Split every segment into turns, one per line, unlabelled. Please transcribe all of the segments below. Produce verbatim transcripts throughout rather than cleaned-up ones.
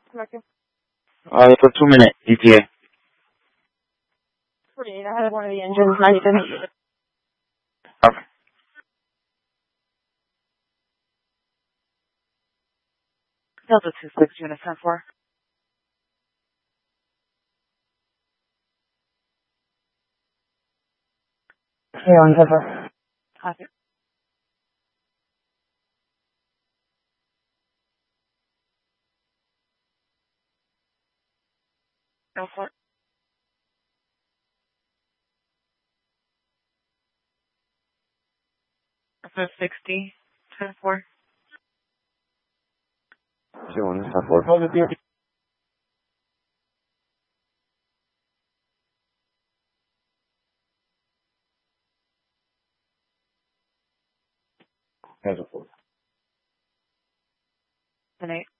Uh, for two minute E T A.
forty-eight, I had one of the engines, ninety-seven.
Okay.
Delta two six, unit ten four. Hey, on cover. Copy. Go for it. F sixty, ten four.
Two one, ten four. Has a four.
And eight.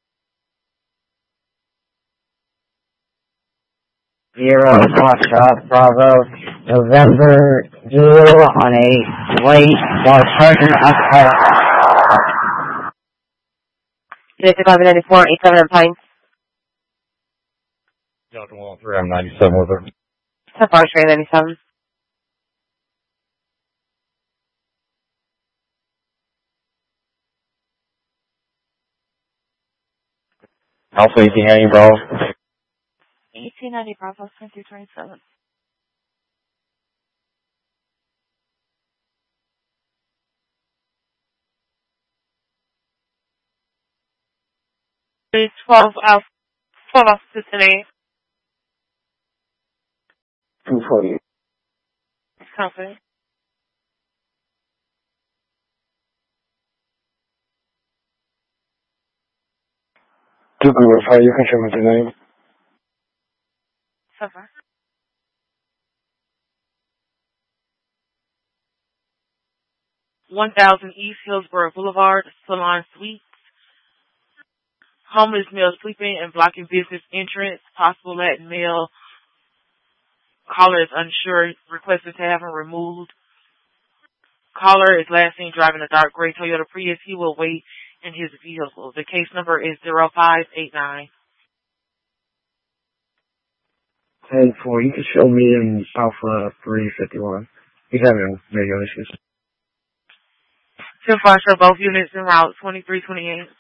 Zero, Foxtrot, Bravo, November, Zulu on a late North Partner October.
Unit five ninety-four, eight seven and Pine.
Delta one three, I'm ninety-seven with her.
ten four, train ninety-seven.
Alpha eighteen ninety, bro.
eighteen ninety, Bravo, twenty-three twenty-seven. twelve, uh, twelve off to today.
two forty.
Company.
Two Google fire, you can show me the name.
Seven. one thousand East Hillsborough Boulevard, Salon Suites. Homeless male sleeping and blocking business entrance. Possible Latin male. Caller is unsure. Requested to have him removed. Caller is last seen driving a dark gray Toyota Prius. He will wait in his vehicle. The case number is zero five eight nine.
ten four, you can show me in Alpha three fifty-one. He's having radio issues.
ten four, show both units en route twenty-three twenty-eight.